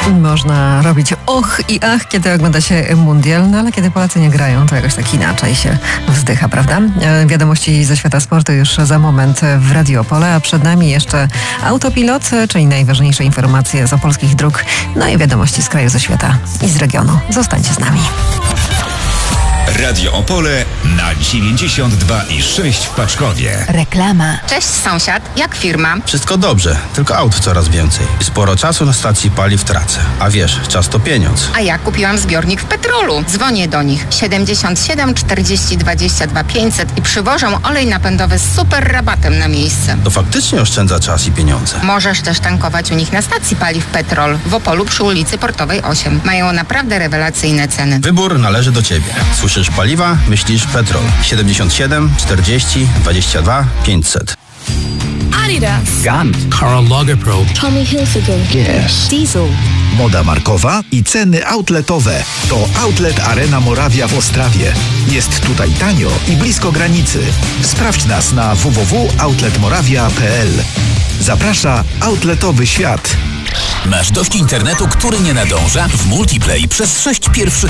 Można robić och i ach, kiedy ogląda się mundial, no ale kiedy Polacy nie grają, to jakoś tak inaczej się wzdycha, prawda? Wiadomości ze świata sportu już za moment w Radio Opole, a przed nami jeszcze Autopilot, czyli najważniejsze informacje z opolskich dróg, no i wiadomości z kraju, ze świata i z regionu. Zostańcie z nami. Radio Opole na 92,6 w Paczowie. Reklama. Cześć sąsiad, jak firma? Wszystko dobrze, tylko aut coraz więcej. I sporo czasu na stacji paliw tracę. A wiesz, czas to pieniądz. A ja kupiłam zbiornik w Petrolu. Dzwonię do nich 77 40 22 500 i przywożą olej napędowy z super rabatem na miejsce. To faktycznie oszczędza czas i pieniądze. Możesz też tankować u nich na stacji paliw Petrol w Opolu przy ulicy Portowej 8. Mają naprawdę rewelacyjne ceny. Wybór należy do ciebie. Słyszysz paliwa? Myślisz Petrol. 77 40 22 500. Adidas. Gant. Karl Lagerfeld. Tommy Hilfiger. Guess. Diesel. Moda markowa i ceny outletowe. To Outlet Arena Morawia w Ostrawie. Jest tutaj tanio i blisko granicy. Sprawdź nas na www.outletmorawia.pl. Zaprasza Outletowy Świat. Masz dość internetu, który nie nadąża? W Multiplay przez 6 pierwszych